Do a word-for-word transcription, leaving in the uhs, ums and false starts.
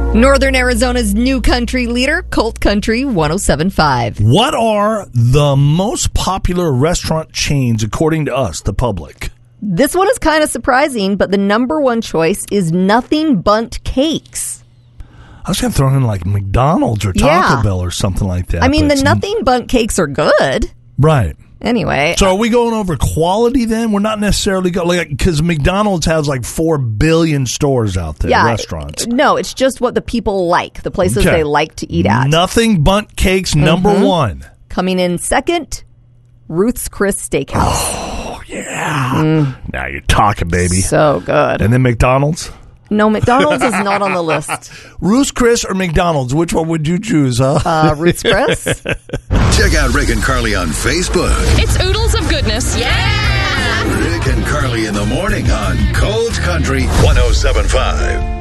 Northern Arizona's new country leader, Colt Country one oh seven point five. What are the most popular restaurant chains according to us, the public? This one is kind of surprising, but the number one choice is Nothing Bundt Cakes. I was going to throw in like McDonald's or Taco Yeah. Bell or something like that. I mean, but the it's- Nothing Bundt Cakes are good. Right. Anyway. So are we going over quality then? We're not necessarily going, like, because McDonald's has like four billion stores out there, yeah, restaurants. No, it's just what the people like, the places Okay. they like to eat at. Nothing Bundt Cakes, number Mhm. one. Coming in second, Ruth's Chris Steakhouse. Oh, yeah. Now you're talking, baby. So good. And then McDonald's? No, McDonald's is not on the list. Ruth's Chris or McDonald's? Which one would you choose, huh? Uh, Ruth's Chris. Check out Rick and Carly on Facebook. It's oodles of goodness. Yeah! Rick and Carly in the morning on Cold Country one oh seven point five.